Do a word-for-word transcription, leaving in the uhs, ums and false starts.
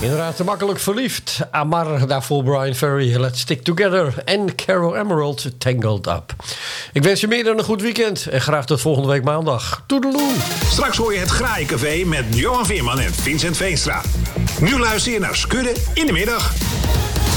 Inderdaad, te makkelijk verliefd. Amar, daarvoor Brian Ferry, Let's Stick Together. En Carol Emerald, Tangled Up. Ik wens je meer dan een goed weekend. En graag tot volgende week maandag. Toedeloe. Straks hoor je het Graaiencafé met Johan Veerman en Vincent Veenstra. Nu luister je naar Skudde in de middag.